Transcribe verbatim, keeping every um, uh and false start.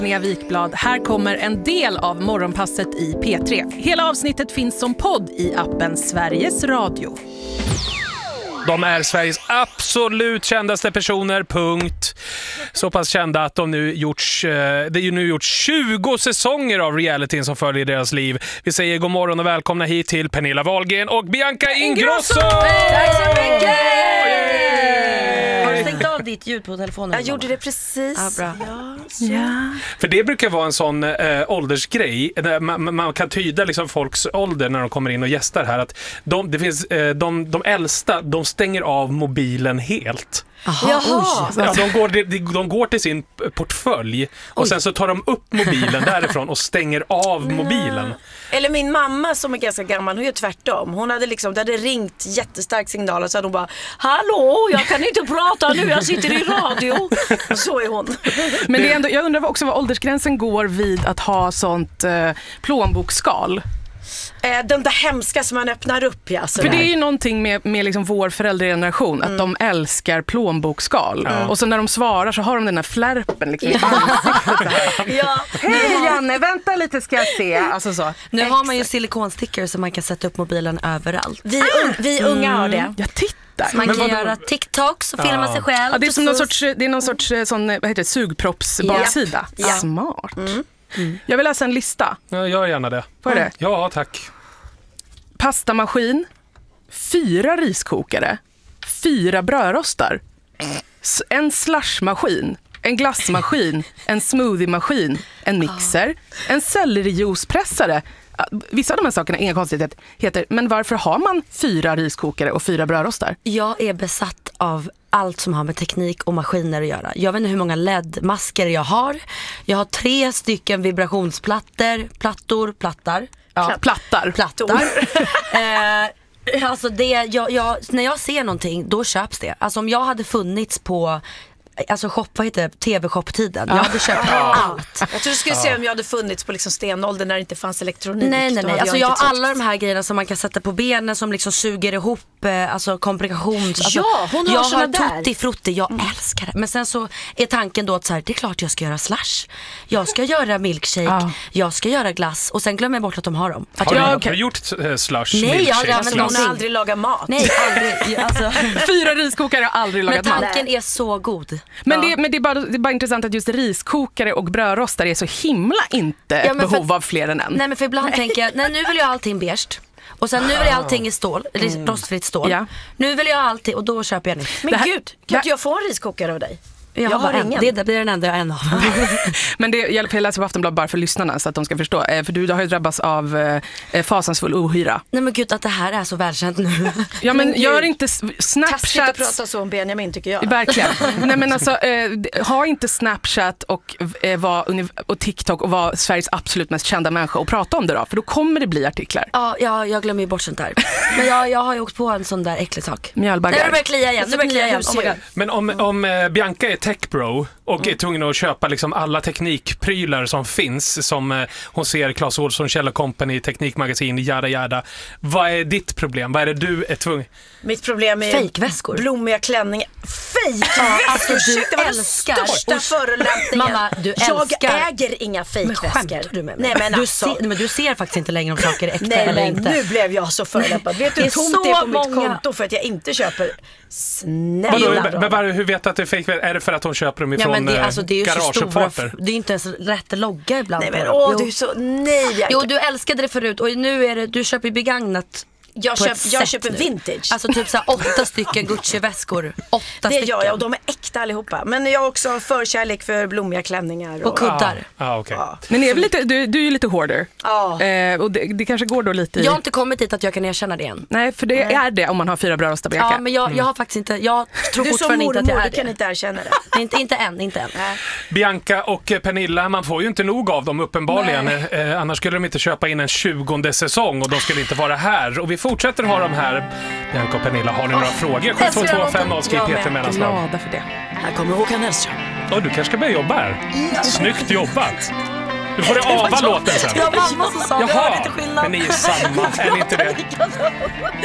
Linnea Wikblad. Här kommer en del av Morgonpasset i P tre. Hela avsnittet finns som podd i appen Sveriges Radio. De är Sveriges absolut kändaste personer, punkt. Så pass kända att de nu gjorts, det är ju nu gjort tjugo säsonger av realityn som följer deras liv. Vi säger god morgon och välkomna hit till Pernilla Wahlgren och Bianca Ingrosso! Tack så mycket! Yay! Har du stängt av ditt ljud på telefonen? Jag gjorde det precis. Ja, bra. Ja, Ja. För det brukar vara en sån äh, åldersgrej. Man, man kan tyda liksom folks ålder när de kommer in och gästar här. Att de, det finns, äh, de, de äldsta, de stänger av mobilen helt. Aha, Jaha. Ja, de, går, de, de går till sin portfölj och Oj. sen så tar de upp mobilen därifrån och stänger av mobilen. Eller min mamma som är ganska gammal, hon gör tvärtom. Hon hade liksom, det hade ringt jättestark signal och så hade hon bara: hallå, jag kan inte prata nu, jag sitter i radio. Och så är hon. Men det är ändå, jag undrar också vad åldersgränsen går vid att ha sånt eh, plånboksskal. Eh, den där hemska som man öppnar upp, ja. För det är ju någonting med, med liksom vår föräldrageneration, att de älskar plånboksskal. Ja. Och så när de svarar så har de den här flärpen liksom i ansiktet. Ja. Hej Janne, vänta lite ska jag se. Alltså så. Nu har man ju silikonstickor så man kan sätta upp mobilen överallt. Vi, un- vi unga har det. Jag tittar. Så man Men kan vadå? göra TikToks och filma Ja. sig själv. Ja, det är som någon sorts, det är någon sorts eh, sån, vad heter det, sugproppsbaksida. Ja. Smart. Jag vill läsa en lista. Ja, gör gärna det. Får jag det? Ja, tack. Pastamaskin, fyra riskokare, fyra brödrostar, s- en slushmaskin, en glassmaskin, en smoothiemaskin, en mixer, en sellerijuicepressare. Ja, vissa av de här sakerna är inga konstigheter, men varför har man fyra riskokare och fyra brödrostar? Jag är besatt av allt som har med teknik och maskiner att göra. Jag vet inte hur många L E D-masker jag har. Jag har tre stycken vibrationsplattor, plattor, plattar. Ja, plattar. Plattor. eh, alltså det, jag, jag, när jag ser någonting, då köps det. Alltså om jag hade funnits på, alltså shop, vad heter det? T V-shop-tiden. Jag hade köpt allt. Jag tror du skulle se om jag hade funnits på liksom stenåldern när det inte fanns elektronik. Nej, nej, Då nej. hade Alltså jag inte har tryckt. alla de här grejerna som man kan sätta på benen som liksom suger ihop, eh, alltså komplikations... Alltså, Ja, hon har jag såna har där. tutti frutti, jag älskar det. Men sen så är tanken då att så här, det är klart jag ska göra slush. Jag ska göra milkshake, Ja. jag ska göra glass och sen glömmer jag bort att de har dem. Att Har du, jag, har okej. du gjort uh, slush, Nej, jag har milkshake, använt Alltså, slush? hon har aldrig lagat mat. nej, aldrig. Alltså. Fyra riskokare har aldrig Men lagat mat. tanken är så god. Men, Ja. det, men det, är bara, det är bara intressant att just riskokare och brödrostar är så himla inte Ja, ett men för behov att- av fler än en. Nej, men för ibland tänker jag, nej, nu vill jag ha allting beige. Och sen nu vill jag allting i stål, eller rostfritt stål. Ja. Nu vill jag ha allting och då köper jag nytt. Men Det här- gud, kan inte jag få en riskokare av dig? Jag, Jag har har bara en. ingen. Det, det blir den enda jag har en av. Men det hjälper, jag läser på Aftonbladet bara för lyssnarna så att de ska förstå. Eh, För du har ju drabbats av eh, fasansfull ohyra. Nej men gud, att det här är så välkänt nu. Ja men gud. gör inte s- Taskigt att Snapchat. prata så om Benjamin, tycker jag. Verkligen. Nej men alltså, eh, ha inte Snapchat och, eh, var, uni- och TikTok och vara Sveriges absolut mest kända människa och prata om det då. För då kommer det bli artiklar. Ja, jag, jag glömmer ju bort sånt där. Men jag, jag har ju åkt på en sån där äcklig sak. Mjölbaggar. Nej, nu börjar klia igen. Nu börjar klia igen. Oh my God. Men om, om eh, Bianca är techbro och är tvungen att köpa liksom alla teknikprylar som finns, som eh, hon ser Clas Ohlson, Kjell Company, Teknikmagasin, jada jada. Vad är ditt problem? Vad är det du är tvungen? Mitt problem är Fejkväskor. blommiga klänningar. Fejkväskor! alltså, du Det var den älskar- största och- förolämpningen. Mamma, du älskar- Jag äger inga Men fejkväskor. skämtar du med mig? Nej men du, alltså. ser, men du ser faktiskt inte längre om saker är äkta Nej eller men inte. nu blev jag så förolämpad. Vet du Det hur är tomt så det är på mitt många- konto för att jag inte köper? Snälla Vadå, rara. men var, hur vet du att det är fake? Är det för att hon köper dem Ja, ifrån men det, eh, alltså, det är ju så stora, garageuppfarter? det är ju inte ens rätt logga ibland. Nej men på dem. åh Jo. du är så, nej jag, Jo, du älskade det förut och nu är det, du köper ju begagnat. jag, på köp, ett jag sätt köper nu. vintage. Alltså typ så här åtta stycken Gucci-väskor. Åtta det stycken. gör jag och de är äkta allihopa. Men jag har också förkärlek för blommiga klänningar. Och kuddar. Ja, ah, okej. Ja. Men är väl lite, du, du är ju lite hoarder. Ja. Eh, och det, det kanske går då lite i... Jag har inte kommit dit att jag kan erkänna det än. Nej, för det är det om man har fyra brödrostar på Ja, jacka. men jag, jag har faktiskt inte, jag tror Du är som fortfarande inte att mormor, jag är du kan det. inte erkänna det. Nej, inte, inte än, inte än. Bianca och eh, Pernilla, man får ju inte nog av dem uppenbarligen. Eh, annars skulle de inte köpa in en tjugonde säsong och de skulle inte vara här. Och vi fortsätter ha dem här. Bianca och Pernilla, har ni några frågor? sju två två fem noll, skriv Jag P med. tre mellanslag. Glada för det. Här kommer Håkan Hellström. Oh, du kanske ska börja jobba här. Snyggt jobbat. Du får det ava låten sen. Ja, mamma som sa det, hörde Jaha, inte skillnad. men ni är samma, är ni inte det?